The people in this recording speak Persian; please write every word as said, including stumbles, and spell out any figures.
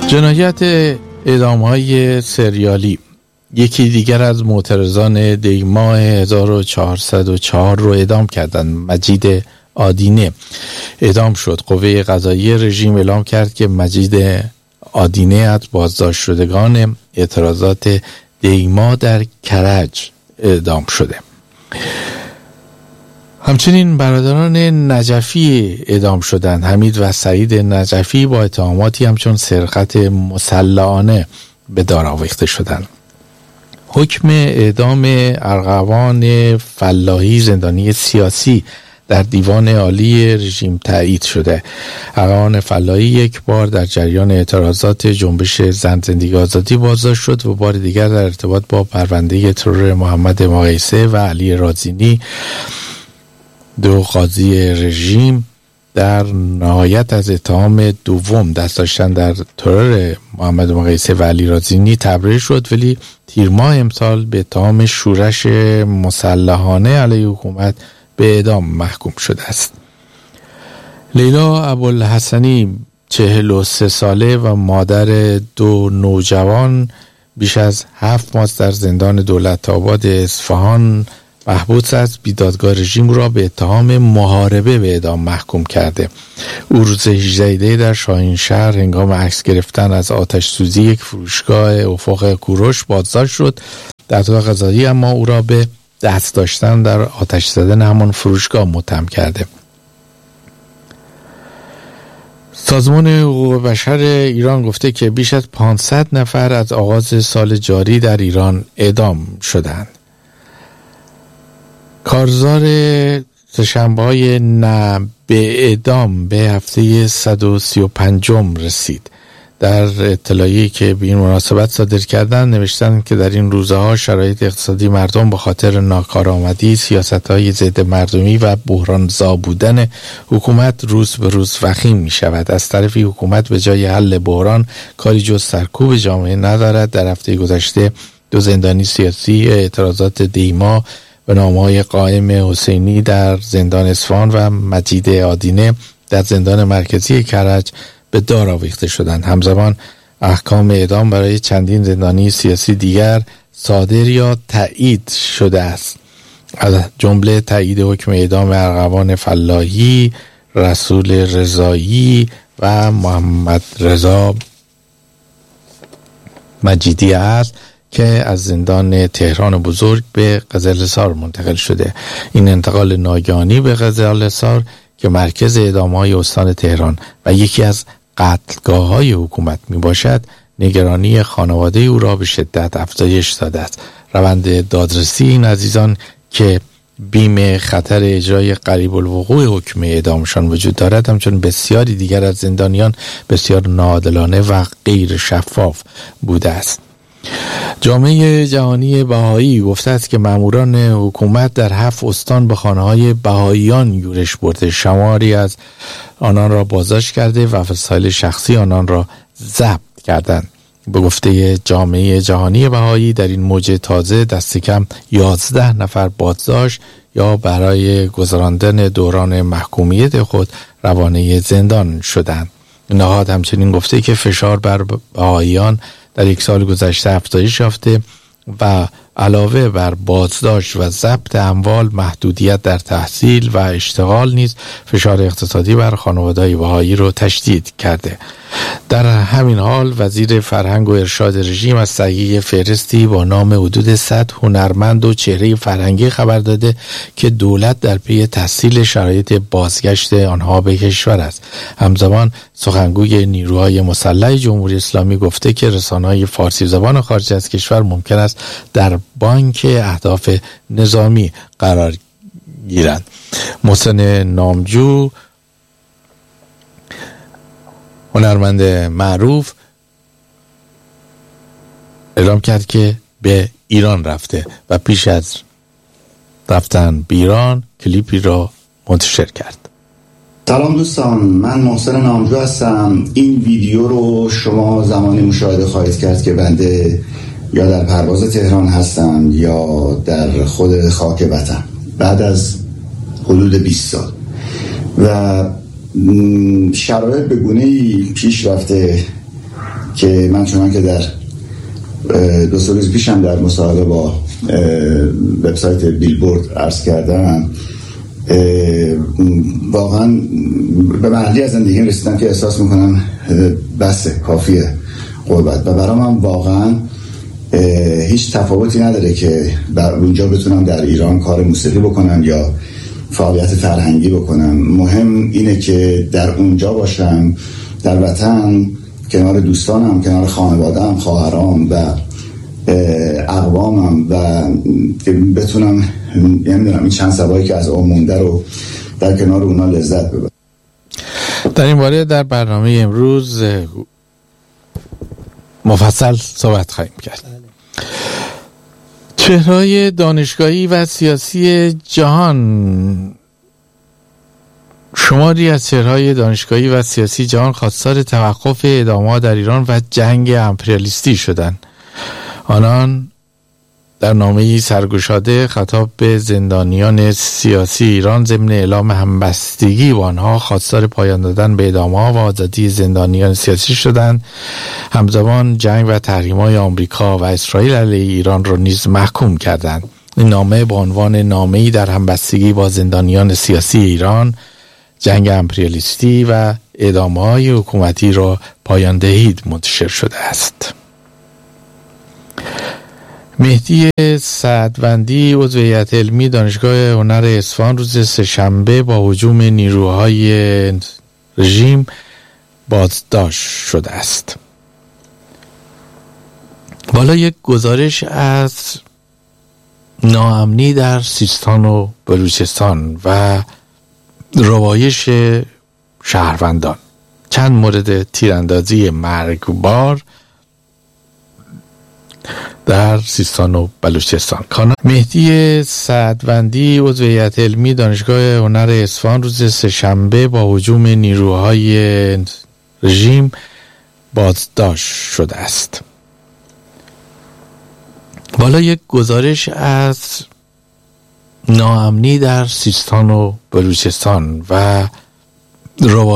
جنایت اعدام‌های سریالی. یکی دیگر از معترضان دی‌ماه هزار و چهارصد و چهار رو اعدام کردند. مجید آدینه اعدام شد. قوه قضاییه رژیم اعلام کرد که مجید آدینه از بازداشت شدگان اعتراضات دی‌ماه در کرج اعدام شده. همچنین برادران نجفی اعدام شدند. حمید و سعید نجفی با اتهاماتی همچون سرقت مسلحانه به دار آویخته شدند. حکم اعدام ارغوان فلاحی زندانی سیاسی در دیوان عالی رژیم تایید شده. ارغوان فلاحی یک بار در جریان اعتراضات جنبش زن زندگی آزادی بازداشت شد و بار دیگر در ارتباط با پرونده ترور محمد مقیسه و علی رازینی، دو قاضی رژیم، در نهایت از اتهام دوم دست داشتن در ترور محمد مقیسه و علی رازینی تبرئه شد، ولی تیر ماه امسال به اتهام شورش مسلحانه علیه حکومت به اعدام محکوم شده است. لیلا ابوالحسنی چهل و سه ساله و مادر دو نوجوان بیش از هفت ماه در زندان دولت‌آباد اصفهان محبوس است. بیدادگاه رژیم را به اتهام محاربه به اعدام محکوم کرده. او روز هجدهم در شاهینشهر هنگام عکس گرفتن از آتش سوزی یک فروشگاه افق کوروش بازداشت شد. دادگاه قضایی اما او را به دست داشتن در آتش زدن همان فروشگاه متهم کرده. سازمان حقوق بشر ایران گفته که بیش از پانصد نفر از آغاز سال جاری در ایران اعدام شدند. کارزار سه‌شنبه‌های نه به اعدام به هفته صد و سی و پنجم رسید. در اطلاعیه‌ای که به این مناسبت صادر کردند نوشتند که در این روزها شرایط اقتصادی مردم به خاطر ناکارآمدی، سیاست‌های ضد مردمی و بحران‌زا بودن حکومت روز به روز وخیم می‌شود. از طرفی حکومت به جای حل بحران کاری جز سرکوب جامعه ندارد. در هفته گذشته دو زندانی سیاسی اعتراضات دی‌ماه به نام‌های قائم حسینی در زندان اصفهان و مجید آدینه در زندان مرکزی کرج به دار آویخته شدند. همزمان احکام اعدام برای چندین زندانی سیاسی دیگر صادر یا تایید شده است. از جمله تایید حکم اعدام ارغوان فلاحی، رسول رضایی و محمد رضا مجیدی است که از زندان تهران بزرگ به قزل‌حصار منتقل شده. این انتقال ناگهانی به قزل‌حصار که مرکز اعدام‌های استان تهران و یکی از قتلگاه‌های حکومت میباشد، نگرانی خانواده او را به شدت افزایش داده است. روند دادرسی این عزیزان که بیم خطر اجرای قریب الوقوع حکم اعدامشان وجود دارد، همچون بسیاری دیگر از زندانیان بسیار ناعادلانه و غیر شفاف بوده است. جامعه جهانی بهایی گفته است که ماموران حکومت در هفت استان به خانه‌های بهاییان یورش برده. شماری از آنان را بازداشت کرده و وسایل شخصی آنان را ضبط کردند. به گفته جامعه جهانی بهایی در این موج تازه دست کم یازده نفر بازداشت یا برای گذراندن دوران محکومیت خود روانه زندان شدند. نهاد همچنین گفته که فشار بر بهاییان در یک سال گذشته افزایش یافته و علاوه بر بازداشت و ضبط اموال، محدودیت در تحصیل و اشتغال نیز فشار اقتصادی بر خانواده‌های بهایی را تشدید کرده. در همین حال وزیر فرهنگ و ارشاد رژیم از تهیه فهرستی با نام حدود صد هنرمند و چهره فرهنگی خبر داده که دولت در پی تسهیل شرایط بازگشت آنها به کشور است. همزمان سخنگوی نیروهای مسلح جمهوری اسلامی گفته که رسانه‌های فارسی زبان خارج از کشور ممکن است در بانک اهداف نظامی قرار گیرند. محسن نامجو، هنرمند معروف، اعلام کرد که به ایران رفته و پیش از رفتن به ایران کلیپی را منتشر کرد. سلام دوستان، من محسن نامجو هستم. این ویدیو رو شما زمانی مشاهده خواهید کرد که بنده یا در پرواز تهران هستم یا در خود خاک وطن بعد از حدود بیست سال و شرایط به گونه‌ای پیش رفته که من چون که در دو سه روز پیشم در مصاحبه با وبسایت بیلبورد عرض کردم، واقعا به مرحله از زندگی رسیدم که احساس میکنم بسه، کافیه قربت، و برام هم واقعا هیچ تفاوتی نداره که در اونجا بتونم در ایران کار موسیقی بکنم یا فعالیت فرهنگی بکنم. مهم اینه که در اونجا باشم، در وطن، کنار دوستانم، کنار خانواده‌ام، خواهرام و اقوامم، و بتونم نمیدونم این چند سبایی که از اون مونده رو در کنار اونا لذت ببرم. در این باره در برنامه امروز مفصل صحبت خواهیم کرد. چهره‌های دانشگاهی و سیاسی جهان. شماری از چهره‌های دانشگاهی و سیاسی جهان خواستار توقف اعدام‌ها در ایران و جنگ امپریالیستی شدند. آنان در نامه‌ای سرگشاده خطاب به زندانیان سیاسی ایران ضمن اعلام همبستگی با آنها خواستار پایان دادن به اعدام‌ها و آزادی زندانیان سیاسی شدند. همزمان جنگ و تحریم‌های آمریکا و اسرائیل علیه ایران را نیز محکوم کردند. این نامه با عنوان نامه‌ای در همبستگی با زندانیان سیاسی ایران، جنگ امپریالیستی و اعدام‌های حکومتی را پایان دهید منتشر شده است. مهدی سعدوندی عضو هیئت علمی دانشگاه هنر اصفهان روز سه‌شنبه با هجوم نیروهای رژیم بازداشت شده است. والا یک گزارش از ناامنی در سیستان و بلوچستان و روایش شهروندان، چند مورد تیراندازی مرگبار در سیستان و بلوچستان. مهدی سعدوندی عضو هیئت علمی دانشگاه هنر اصفهان روز سه‌شنبه با هجوم نیروهای رژیم بازداشت شده است. والا یک گزارش از ناامنی در سیستان و بلوچستان و روایش